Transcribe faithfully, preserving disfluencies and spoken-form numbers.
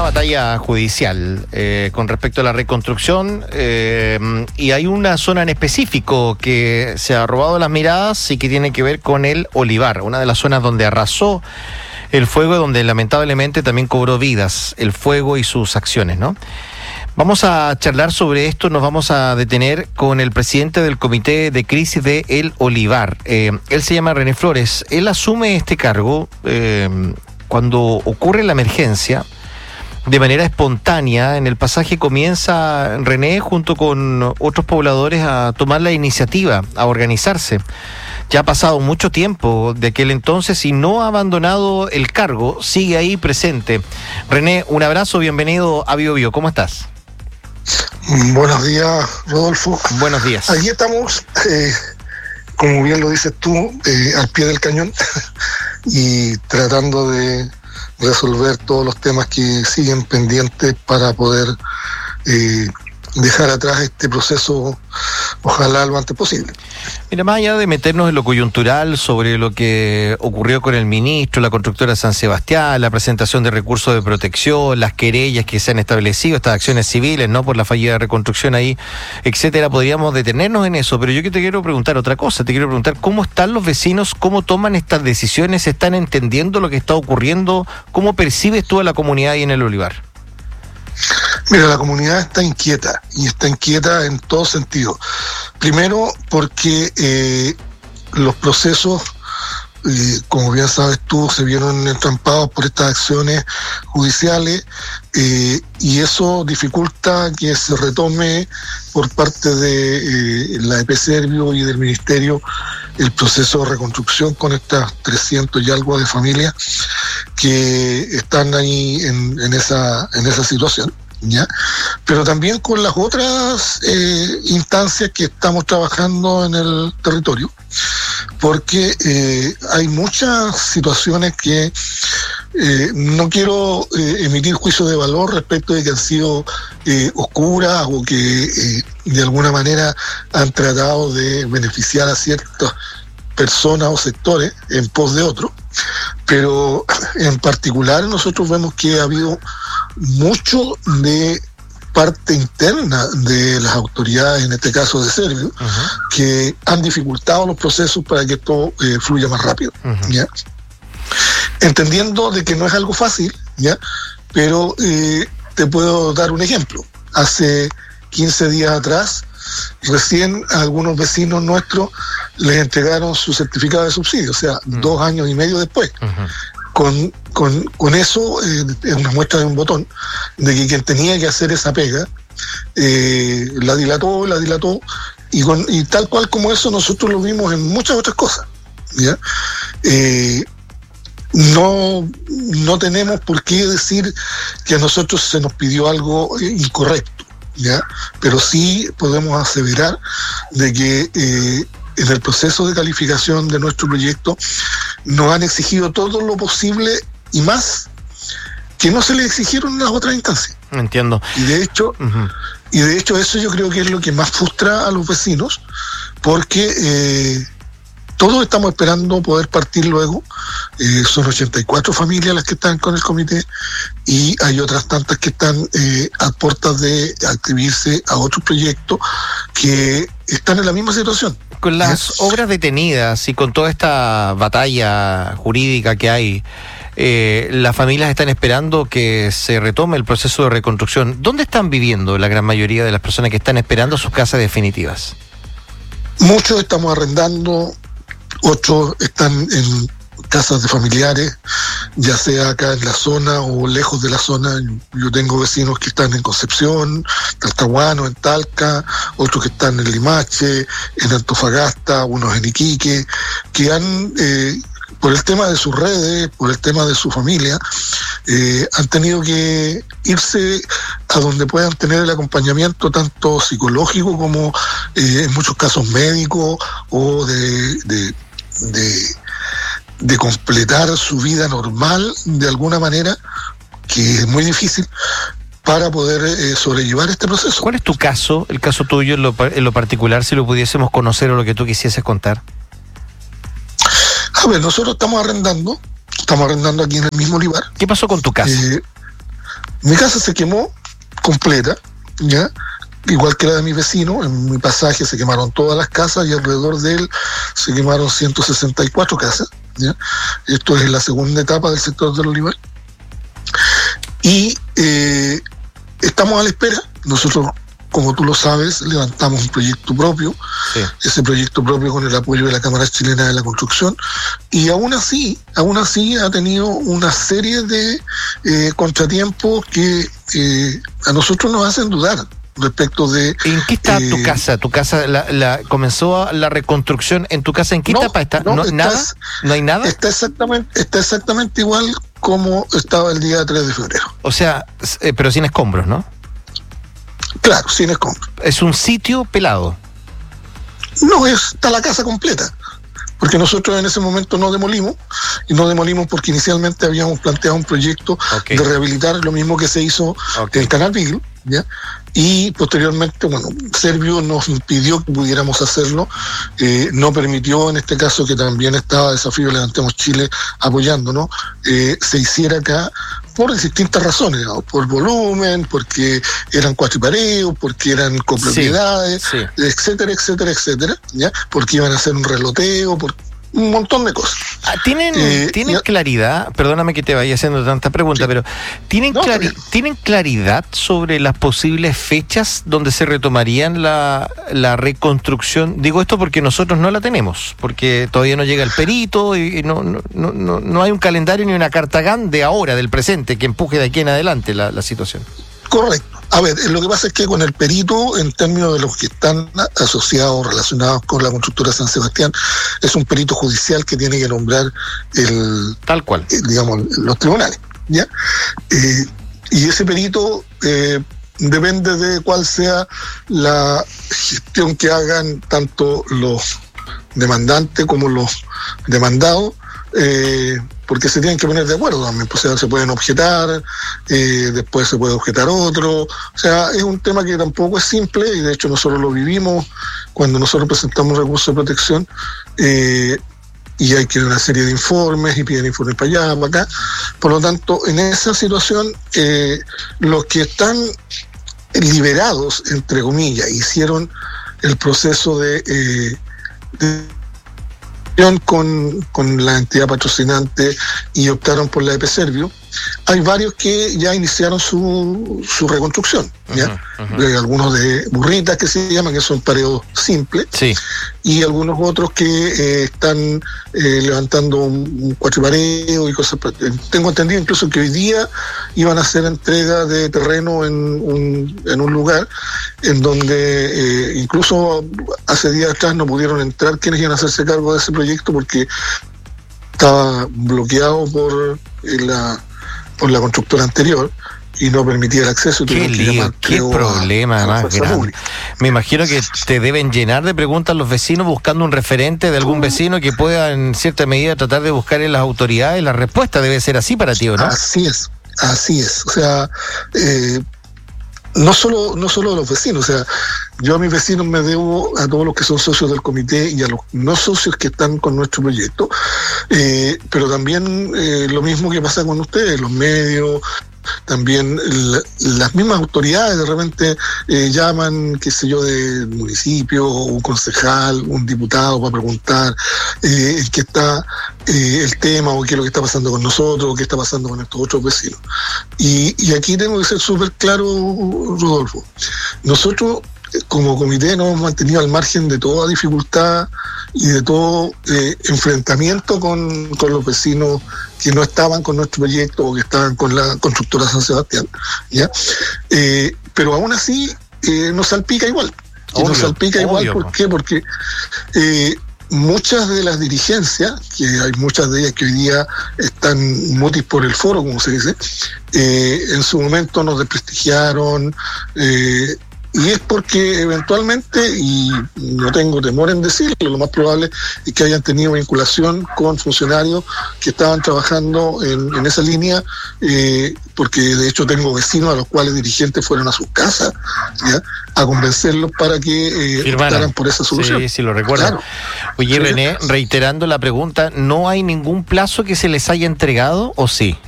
batalla judicial eh, con respecto a la reconstrucción eh, y hay una zona en específico que se ha robado las miradas y que tiene que ver con el olivar, una de las zonas donde arrasó el fuego, donde lamentablemente también cobró vidas el fuego y sus acciones, ¿no? Vamos a charlar sobre esto, nos vamos a detener con el presidente del Comité de Crisis de El Olivar. Eh, él se llama René Flores. Él asume este cargo eh, cuando ocurre la emergencia de manera espontánea. En el pasaje comienza René junto con otros pobladores a tomar la iniciativa, a organizarse. Ya ha pasado mucho tiempo de aquel entonces y no ha abandonado el cargo, sigue ahí presente. René, un abrazo, bienvenido a Bio Bio. ¿Cómo estás? Buenos días, Rodolfo. Buenos días. Aquí estamos, eh, como bien lo dices tú, eh, al pie del cañón y tratando de resolver todos los temas que siguen pendientes para poder eh, dejar atrás este proceso, ojalá lo antes posible. Mira, más allá de meternos en lo coyuntural sobre lo que ocurrió con el ministro, la constructora San Sebastián, la presentación de recursos de protección, las querellas que se han establecido, estas acciones civiles, ¿no?, por la fallida reconstrucción ahí, etcétera, podríamos detenernos en eso, pero yo que te quiero preguntar otra cosa, te quiero preguntar cómo están los vecinos, cómo toman estas decisiones, están entendiendo lo que está ocurriendo, cómo percibes tú a la comunidad ahí en el Olivar. Mira, la comunidad está inquieta, y está inquieta en todo sentido. Primero, porque eh, los procesos, eh, como bien sabes tú, se vieron entrampados por estas acciones judiciales, eh, y eso dificulta que se retome por parte de eh, la E P Servio y del Ministerio el proceso de reconstrucción con estas trescientos y algo de familias que están ahí en, en esa en esa situación, ¿ya? Pero también con las otras eh, instancias que estamos trabajando en el territorio, porque eh, hay muchas situaciones que eh, no quiero eh, emitir juicio de valor respecto de que han sido eh, oscuras o que eh, de alguna manera han tratado de beneficiar a ciertas personas o sectores en pos de otros, pero en particular nosotros vemos que ha habido mucho de parte interna de las autoridades, en este caso de Servio, uh-huh. que han dificultado los procesos para que esto eh, fluya más rápido, uh-huh. ¿ya? Entendiendo de que no es algo fácil, ¿ya? Pero eh, te puedo dar un ejemplo. Hace quince días atrás, recién a algunos vecinos nuestros les entregaron su certificado de subsidio, o sea, uh-huh. dos años y medio después. Uh-huh. Con, con, con eso eh, es una muestra de un botón de que quien tenía que hacer esa pega eh, la dilató, la dilató y, con, y tal cual como eso nosotros lo vimos en muchas otras cosas, ¿ya? Eh, no, no tenemos por qué decir que a nosotros se nos pidió algo incorrecto, ¿ya? Pero sí podemos aseverar de que eh, en el proceso de calificación de nuestro proyecto nos han exigido todo lo posible y más que no se le exigieron en las otras instancias. Entiendo. Y de hecho, uh-huh. y de hecho eso yo creo que es lo que más frustra a los vecinos, porque eh, todos estamos esperando poder partir luego. Eh, son ochenta y cuatro familias las que están con el comité y hay otras tantas que están eh, a puertas de adscribirse a otros proyectos que están en la misma situación. Con las ¿Eh? obras detenidas y con toda esta batalla jurídica que hay, eh, las familias están esperando que se retome el proceso de reconstrucción. ¿Dónde están viviendo la gran mayoría de las personas que están esperando sus casas definitivas? Muchos estamos arrendando, otros están en casas de familiares, ya sea acá en la zona o lejos de la zona. Yo tengo vecinos que están en Concepción, Talcahuano, en Talca, otros que están en Limache, en Antofagasta, unos en Iquique, que han, eh, por el tema de sus redes, por el tema de su familia, eh, han tenido que irse a donde puedan tener el acompañamiento tanto psicológico como eh, en muchos casos médico o de, de, de de completar su vida normal de alguna manera, que es muy difícil, para poder eh, sobrellevar este proceso. ¿Cuál es tu caso, el caso tuyo en lo, en lo particular, si lo pudiésemos conocer o lo que tú quisieses contar? A ver, nosotros estamos arrendando, estamos arrendando aquí en el mismo Olivar. ¿Qué pasó con tu casa? Eh, Mi casa se quemó completa, ¿ya? Igual que la de mi vecino. En mi pasaje se quemaron todas las casas y alrededor de él se quemaron ciento sesenta y cuatro casas, ¿ya? Esto es la segunda etapa del sector del Olivar. Y eh, estamos a la espera. Nosotros, como tú lo sabes, levantamos un proyecto propio, sí. Ese proyecto propio con el apoyo de la Cámara Chilena de la Construcción, y aún así, aún así ha tenido una serie de eh, contratiempos que eh, a nosotros nos hacen dudar respecto de... ¿En qué está eh, tu casa? ¿Tu casa la, la comenzó la reconstrucción en tu casa? ¿En qué no, etapa está? No, ¿No, estás, nada? ¿No hay nada? Está exactamente, está exactamente igual como estaba el día tres de febrero. O sea, eh, pero sin escombros, ¿no? Claro, sin escombros. ¿Es un sitio pelado? No, es, está la casa completa. Porque nosotros en ese momento no demolimos, y no demolimos porque inicialmente habíamos planteado un proyecto okay. de rehabilitar lo mismo que se hizo okay. en Canal Beagle, ¿ya? Y posteriormente, bueno, Servio nos pidió que pudiéramos hacerlo, eh, no permitió en este caso, que también estaba Desafío Levantemos Chile apoyándonos, eh, se hiciera acá por distintas razones, ¿no? Por volumen, porque eran cuatripareos, porque eran copropiedades, sí, sí. etcétera, etcétera, etcétera, ¿ya? Porque iban a hacer un reloteo, por un montón de cosas. Ah, ¿Tienen, eh, ¿tienen ya... claridad? Perdóname que te vaya haciendo tanta pregunta, sí. pero ¿tienen, no, clari- ¿tienen claridad sobre las posibles fechas donde se retomarían la, la reconstrucción? Digo esto porque nosotros no la tenemos, porque todavía no llega el perito y no, no, no, no, no hay un calendario ni una carta GAN de ahora, del presente, que empuje de aquí en adelante la, la situación. Correcto. A ver, lo que pasa es que con el perito, en términos de los que están asociados, relacionados con la constructora San Sebastián, es un perito judicial que tiene que nombrar el... Tal cual. Eh, digamos, los tribunales, ¿ya? Eh, y ese perito eh, depende de cuál sea la gestión que hagan tanto los demandantes como los demandados, eh, porque se tienen que poner de acuerdo también, pues, o sea, se pueden objetar, eh, después se puede objetar otro, o sea, es un tema que tampoco es simple, y de hecho nosotros lo vivimos cuando nosotros presentamos recursos de protección, eh, y hay que dar una serie de informes, y piden informes para allá, para acá, por lo tanto, en esa situación, eh, los que están liberados, entre comillas, hicieron el proceso de... Eh, de Con, con la entidad patrocinante y optaron por la E P Servio. Hay varios que ya iniciaron su, su reconstrucción, ¿ya? Uh-huh, uh-huh. Algunos de burritas que se llaman, que son pareos simples, sí. y algunos otros que eh, están eh, levantando un, un cuatripareo y cosas. Tengo entendido incluso que hoy día iban a hacer entrega de terreno en un, en un lugar en donde eh, incluso hace días atrás no pudieron entrar quienes iban a hacerse cargo de ese proyecto porque estaba bloqueado por la por la constructora anterior y no permitía el acceso. Qué lío, llamar, qué problema más grande. Me imagino que te deben llenar de preguntas los vecinos buscando un referente de algún vecino que pueda en cierta medida tratar de buscar en las autoridades. La respuesta debe ser así para ti, ¿o no? Así es, así es. O sea, eh, no solo no solo a los vecinos, o sea, yo a mis vecinos me debo a todos los que son socios del comité y a los no socios que están con nuestro proyecto, eh, pero también eh, lo mismo que pasa con ustedes, los medios, también la, las mismas autoridades de repente eh, llaman, qué sé yo, del municipio, un concejal, un diputado para preguntar eh, qué está eh, el tema o qué es lo que está pasando con nosotros o qué está pasando con estos otros vecinos. Y, y aquí tengo que ser súper claro, Rodolfo. Nosotros como comité nos hemos mantenido al margen de toda dificultad y de todo eh, enfrentamiento con, con los vecinos que no estaban con nuestro proyecto o que estaban con la constructora San Sebastián, ¿ya? Eh, pero aún así eh, nos salpica igual. Y nos salpica igual, ¿por qué? Porque eh, muchas de las dirigencias, que hay muchas de ellas que hoy día están mutis por el foro, como se dice, eh, en su momento nos desprestigiaron, eh, y es porque eventualmente, y no tengo temor en decirlo, lo más probable es que hayan tenido vinculación con funcionarios que estaban trabajando en, en esa línea, eh, porque de hecho tengo vecinos a los cuales dirigentes fueron a sus casas, ¿ya?, a convencerlos para que eh, optaran por esa solución. Sí, sí, lo recuerdo. Claro. Oye, sí. René, reiterando la pregunta, ¿no hay ningún plazo que se les haya entregado o sí?